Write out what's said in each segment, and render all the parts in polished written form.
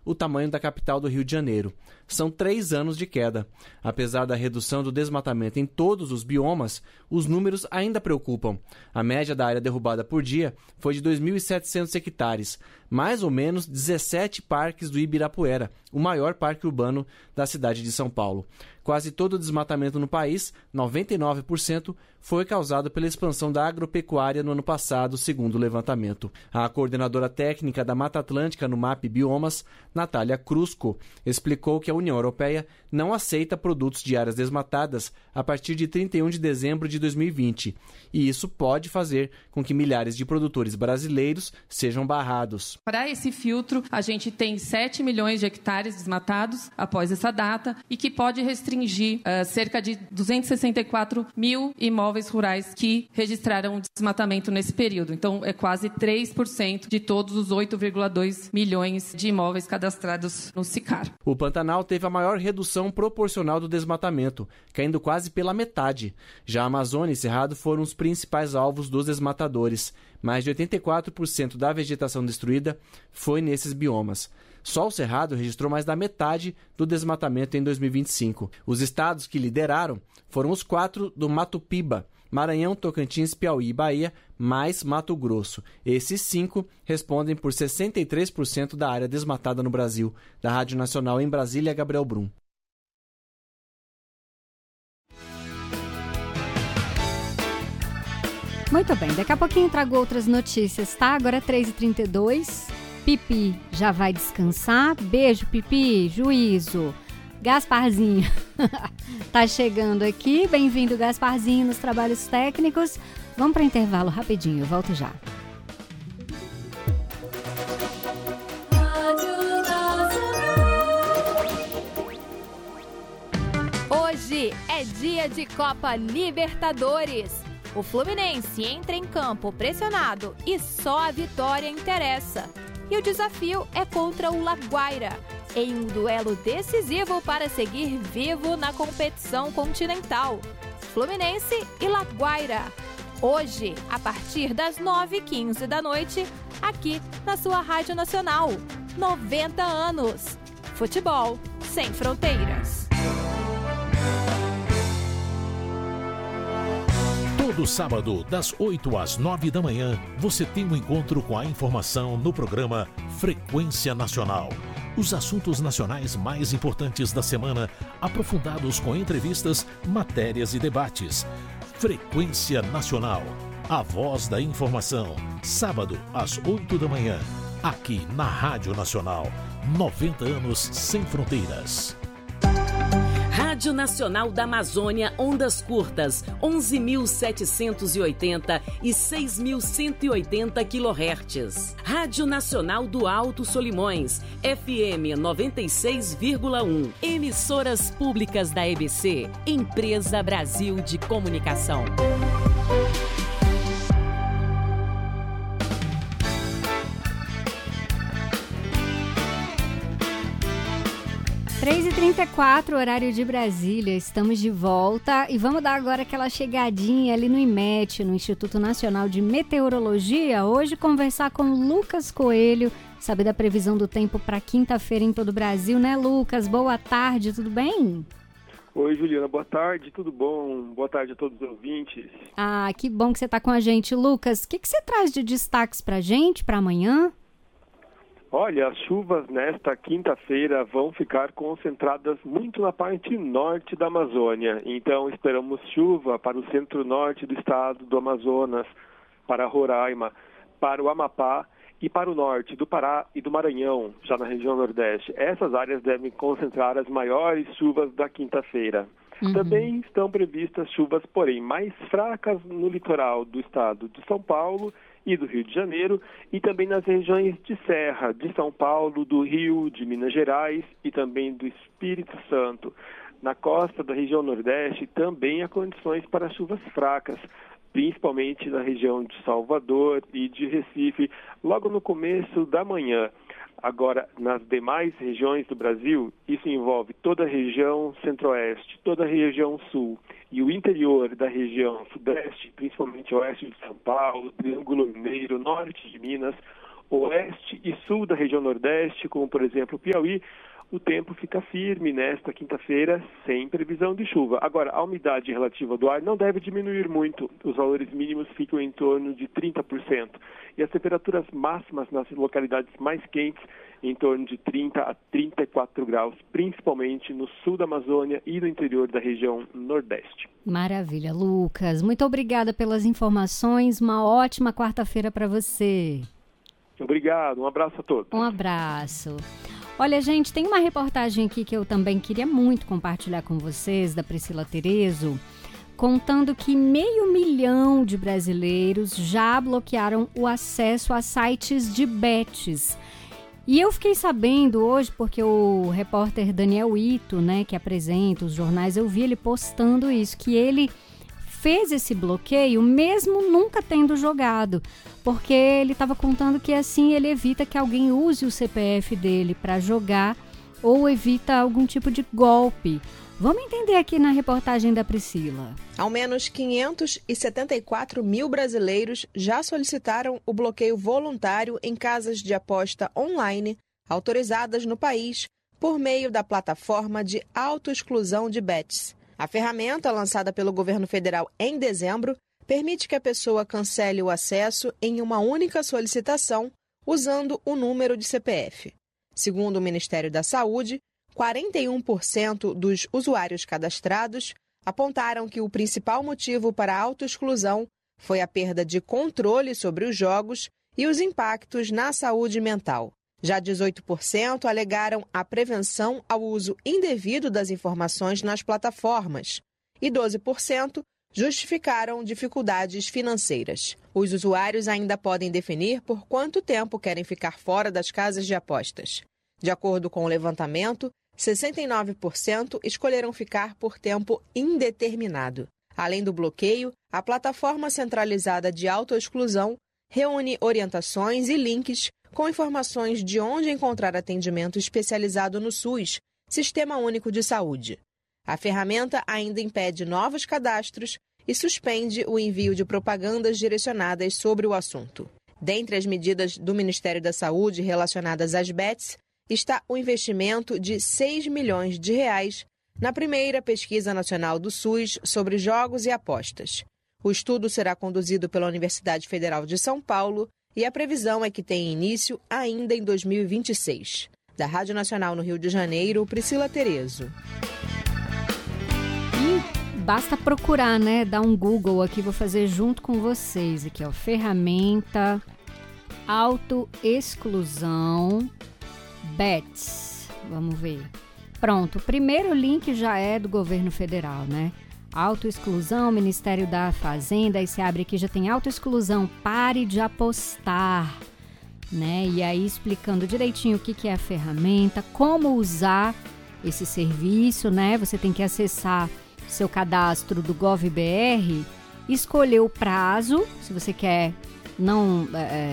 o tamanho da capital do Rio de Janeiro. São 3 anos de queda. Apesar da redução do desmatamento em todos os biomas, os números ainda preocupam. A média da área derrubada por dia foi de 2.700 hectares, mais ou menos 17 parques do Ibirapuera, o maior parque urbano da cidade de São Paulo. Quase todo o desmatamento no país, 99%, foi causado pela expansão da agropecuária no ano passado, segundo o levantamento. A coordenadora técnica da Mata Atlântica no MAP Biomas, Natália Crusco, explicou que a União Europeia não aceita produtos de áreas desmatadas a partir de 31 de dezembro de 2020, e isso pode fazer com que milhares de produtores brasileiros sejam barrados. Para esse filtro, a gente tem 7 milhões de hectares desmatados após essa data e que pode restringir cerca de 264 mil imóveis rurais que registraram desmatamento nesse período. Então, é quase 3% de todos os 8,2 milhões de imóveis cadastrados no SICAR. O Pantanal teve a maior redução proporcional do desmatamento, caindo quase pela metade. Já a Amazônia e Cerrado foram os principais alvos dos desmatadores. Mais de 84% da vegetação destruída foi nesses biomas. Só o Cerrado registrou mais da metade do desmatamento em 2025. Os estados que lideraram foram os 4 do Mato Piba, Maranhão, Tocantins, Piauí e Bahia, mais Mato Grosso. Esses 5 respondem por 63% da área desmatada no Brasil. Da Rádio Nacional em Brasília, Gabriel Brum. Muito bem, daqui a pouquinho trago outras notícias, tá? Agora é 3h32. Pipi já vai descansar. Beijo, Pipi. Juízo. Gasparzinho tá chegando aqui. Bem-vindo, Gasparzinho, nos trabalhos técnicos. Vamos para o intervalo rapidinho. Eu volto já. Hoje é dia de Copa Libertadores. O Fluminense entra em campo pressionado e só a vitória interessa. E o desafio é contra o La Guaira, em um duelo decisivo para seguir vivo na competição continental. Fluminense e La Guaira. Hoje, a partir das 9h15 da noite, aqui na sua Rádio Nacional. 90 anos. Futebol sem fronteiras. Todo sábado, das 8 às 9 da manhã, você tem um encontro com a informação no programa Frequência Nacional. Os assuntos nacionais mais importantes da semana, aprofundados com entrevistas, matérias e debates. Frequência Nacional, a voz da informação. Sábado, às 8 da manhã, aqui na Rádio Nacional. 90 anos sem fronteiras. Rádio Nacional da Amazônia, ondas curtas, 11.780 e 6.180 kHz. Rádio Nacional do Alto Solimões, FM 96,1. Emissoras públicas da EBC, Empresa Brasil de Comunicação. 3h34, horário de Brasília, estamos de volta e vamos dar agora aquela chegadinha ali no IMET, no Instituto Nacional de Meteorologia, hoje conversar com Lucas Coelho, saber da previsão do tempo para quinta-feira em todo o Brasil, né, Lucas? Boa tarde, tudo bem? Oi, Juliana, boa tarde, tudo bom? Boa tarde a todos os ouvintes. Ah, que bom que você está com a gente, Lucas. O que você traz de destaques para a gente, para amanhã? Olha, as chuvas nesta quinta-feira vão ficar concentradas muito na parte norte da Amazônia. Então, esperamos chuva para o centro-norte do estado do Amazonas, para Roraima, para o Amapá e para o norte do Pará e do Maranhão, já na região nordeste. Essas áreas devem concentrar as maiores chuvas da quinta-feira. Também estão previstas chuvas, porém, mais fracas no litoral do estado de São Paulo e do Rio de Janeiro, e também nas regiões de Serra, de São Paulo, do Rio, de Minas Gerais e também do Espírito Santo. Na costa da região Nordeste também há condições para chuvas fracas, principalmente na região de Salvador e de Recife, logo no começo da manhã. Agora, nas demais regiões do Brasil, isso envolve toda a região centro-oeste, toda a região sul e o interior da região sudeste, principalmente oeste de São Paulo, Triângulo Mineiro, norte de Minas, oeste e sul da região nordeste, como por exemplo o Piauí, o tempo fica firme nesta quinta-feira, sem previsão de chuva. Agora, a umidade relativa do ar não deve diminuir muito. Os valores mínimos ficam em torno de 30%. E as temperaturas máximas nas localidades mais quentes, em torno de 30 a 34 graus, principalmente no sul da Amazônia e no interior da região nordeste. Maravilha, Lucas. Muito obrigada pelas informações. Uma ótima quarta-feira para você. Obrigado. Um abraço a todos. Um abraço. Olha, gente, tem uma reportagem aqui que eu também queria muito compartilhar com vocês, da Priscila Terezo, contando que 500 mil de brasileiros já bloquearam o acesso a sites de bets. E eu fiquei sabendo hoje, porque o repórter Daniel Ito, né, que apresenta os jornais, eu vi ele postando isso, que ele fez esse bloqueio mesmo nunca tendo jogado, porque ele estava contando que assim ele evita que alguém use o CPF dele para jogar ou evita algum tipo de golpe. Vamos entender aqui na reportagem da Priscila. Ao menos 574 mil brasileiros já solicitaram o bloqueio voluntário em casas de aposta online autorizadas no país por meio da plataforma de autoexclusão de bets. A ferramenta, lançada pelo governo federal em dezembro, permite que a pessoa cancele o acesso em uma única solicitação usando o número de CPF. Segundo o Ministério da Saúde, 41% dos usuários cadastrados apontaram que o principal motivo para a autoexclusão foi a perda de controle sobre os jogos e os impactos na saúde mental. Já 18% alegaram a prevenção ao uso indevido das informações nas plataformas e 12% justificaram dificuldades financeiras. Os usuários ainda podem definir por quanto tempo querem ficar fora das casas de apostas. De acordo com o levantamento, 69% escolheram ficar por tempo indeterminado. Além do bloqueio, a plataforma centralizada de autoexclusão reúne orientações e links com informações de onde encontrar atendimento especializado no SUS, Sistema Único de Saúde. A ferramenta ainda impede novos cadastros e suspende o envio de propagandas direcionadas sobre o assunto. Dentre as medidas do Ministério da Saúde relacionadas às bets, está o investimento de R$ 6 milhões na primeira pesquisa nacional do SUS sobre jogos e apostas. O estudo será conduzido pela Universidade Federal de São Paulo e a previsão é que tenha início ainda em 2026. Da Rádio Nacional no Rio de Janeiro, Priscila Terezo. E basta procurar, né? Dar um Google aqui, vou fazer junto com vocês. Aqui, ó, ferramenta, autoexclusão, bets. Vamos ver. Pronto, o primeiro link já é do governo federal, né? Autoexclusão, Ministério da Fazenda, aí você abre aqui, já tem autoexclusão, pare de apostar, né? E aí explicando direitinho o que é a ferramenta, como usar esse serviço, né? Você tem que acessar seu cadastro do GovBR, escolher o prazo, se você quer não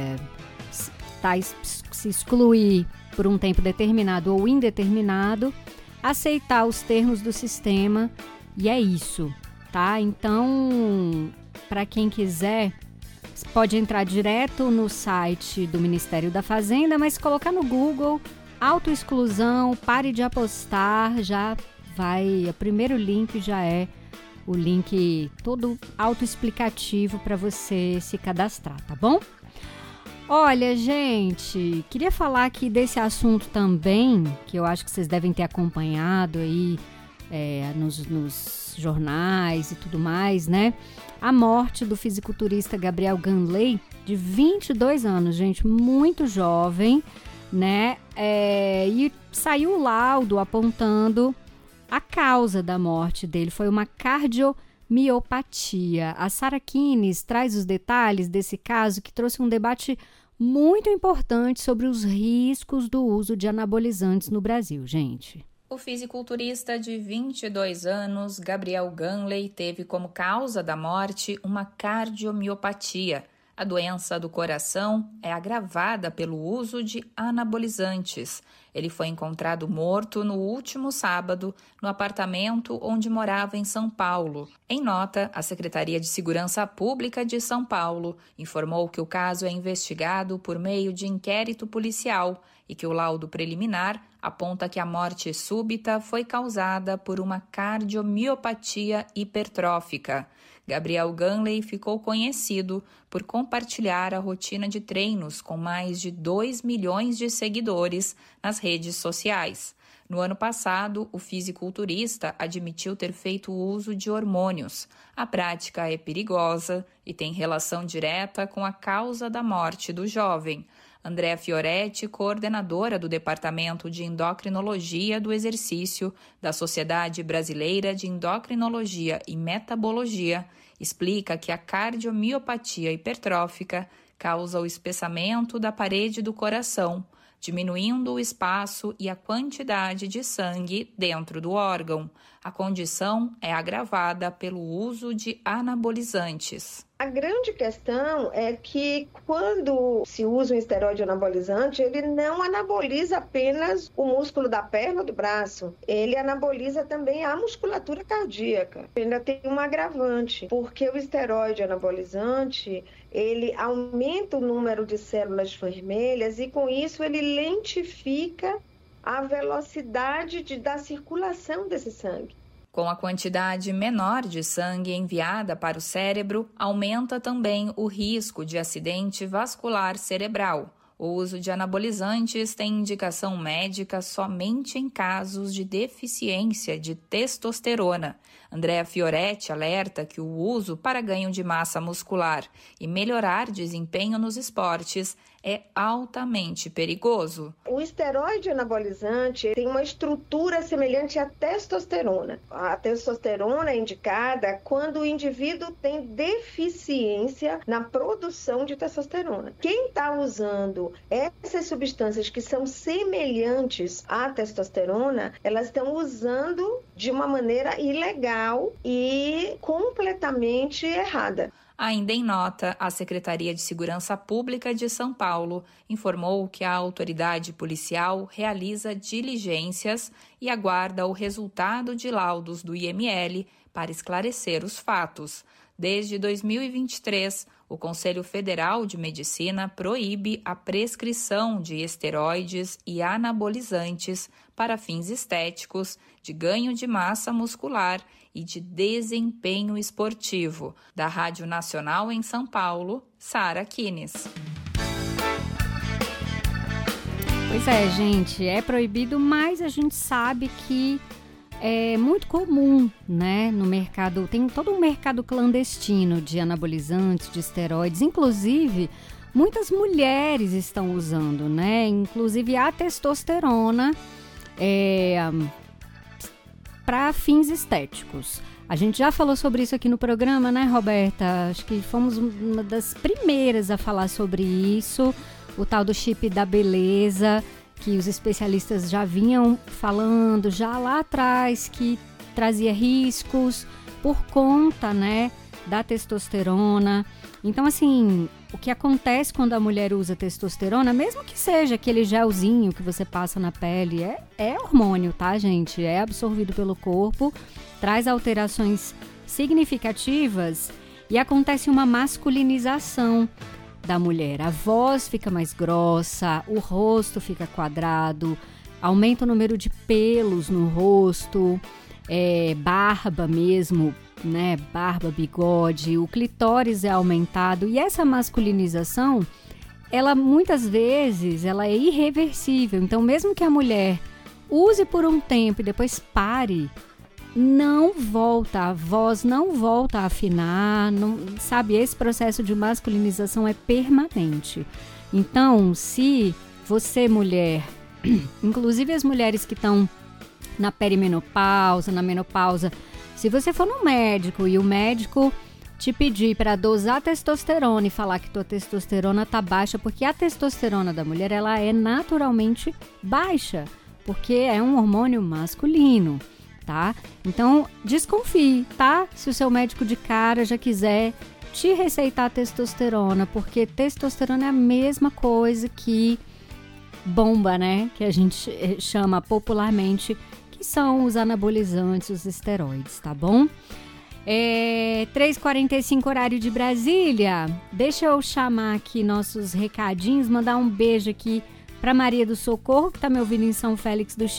se excluir por um tempo determinado ou indeterminado, aceitar os termos do sistema. E é isso, tá? Então, para quem quiser, pode entrar direto no site do Ministério da Fazenda, mas colocar no Google autoexclusão, pare de apostar, já vai, o primeiro link já é o link todo autoexplicativo para você se cadastrar, tá bom? Olha, gente, queria falar aqui desse assunto também, que eu acho que vocês devem ter acompanhado aí, nos jornais e tudo mais, né? A morte do fisiculturista Gabriel Ganley, de 22 anos, gente, muito jovem, né? E saiu o laudo apontando a causa da morte dele, foi uma cardiomiopatia. A Sara Kines traz os detalhes desse caso, que trouxe um debate muito importante sobre os riscos do uso de anabolizantes no Brasil, gente. O fisiculturista de 22 anos, Gabriel Ganley, teve como causa da morte uma cardiomiopatia. A doença do coração é agravada pelo uso de anabolizantes. Ele foi encontrado morto no último sábado no apartamento onde morava em São Paulo. Em nota, a Secretaria de Segurança Pública de São Paulo informou que o caso é investigado por meio de inquérito policial e que o laudo preliminar aponta que a morte súbita foi causada por uma cardiomiopatia hipertrófica. Gabriel Ganley ficou conhecido por compartilhar a rotina de treinos com mais de 2 milhões de seguidores nas redes sociais. No ano passado, o fisiculturista admitiu ter feito uso de hormônios. A prática é perigosa e tem relação direta com a causa da morte do jovem. Andréa Fioretti, coordenadora do Departamento de Endocrinologia do Exercício da Sociedade Brasileira de Endocrinologia e Metabologia, explica que a cardiomiopatia hipertrófica causa o espessamento da parede do coração, diminuindo o espaço e a quantidade de sangue dentro do órgão. A condição é agravada pelo uso de anabolizantes. A grande questão é que quando se usa um esteroide anabolizante, ele não anaboliza apenas o músculo da perna ou do braço, ele anaboliza também a musculatura cardíaca. Ainda tem um agravante, porque o esteroide anabolizante, ele aumenta o número de células vermelhas e com isso ele lentifica a velocidade da circulação desse sangue. Com a quantidade menor de sangue enviada para o cérebro, aumenta também o risco de acidente vascular cerebral. O uso de anabolizantes tem indicação médica somente em casos de deficiência de testosterona. Andréa Fioretti alerta que o uso para ganho de massa muscular e melhorar desempenho nos esportes é altamente perigoso. O esteroide anabolizante tem uma estrutura semelhante à testosterona. A testosterona é indicada quando o indivíduo tem deficiência na produção de testosterona. Quem está usando essas substâncias que são semelhantes à testosterona, elas estão usando de uma maneira ilegal e completamente errada. Ainda em nota, a Secretaria de Segurança Pública de São Paulo informou que a autoridade policial realiza diligências e aguarda o resultado de laudos do IML para esclarecer os fatos. Desde 2023, o Conselho Federal de Medicina proíbe a prescrição de esteroides e anabolizantes para fins estéticos, de ganho de massa muscular e de desempenho esportivo. Da Rádio Nacional em São Paulo, Sara Kines. Pois é, gente, é proibido, mas a gente sabe que é muito comum, né, no mercado, tem todo um mercado clandestino de anabolizantes, de esteroides, inclusive muitas mulheres estão usando, né, inclusive a testosterona para fins estéticos. A gente já falou sobre isso aqui no programa, né, Roberta? Acho que fomos uma das primeiras a falar sobre isso, o tal do chip da beleza, que os especialistas já vinham falando já lá atrás, que trazia riscos por conta, né, da testosterona. Então, assim, o que acontece quando a mulher usa testosterona, mesmo que seja aquele gelzinho que você passa na pele, é hormônio, tá, gente? É absorvido pelo corpo, traz alterações significativas e acontece uma masculinização da mulher. A voz fica mais grossa, o rosto fica quadrado, aumenta o número de pelos no rosto, barba mesmo, né? Barba, bigode, o clitóris é aumentado e essa masculinização, ela muitas vezes ela é irreversível. Então, mesmo que a mulher use por um tempo e depois pare, não volta, a voz não volta a afinar, não, sabe? Esse processo de masculinização é permanente. Então, se você, mulher, inclusive as mulheres que estão na perimenopausa, na menopausa, se você for no médico e o médico te pedir para dosar testosterona e falar que tua testosterona tá baixa, porque a testosterona da mulher ela é naturalmente baixa, porque é um hormônio masculino. Tá? Então, desconfie, tá? Se o seu médico de cara já quiser te receitar testosterona, porque testosterona é a mesma coisa que bomba, né? Que a gente chama popularmente, que são os anabolizantes, os esteroides, tá bom? 3h45 horário de Brasília. Deixa eu chamar aqui nossos recadinhos, mandar um beijo aqui para Maria do Socorro, que tá me ouvindo em São Félix do Xingu.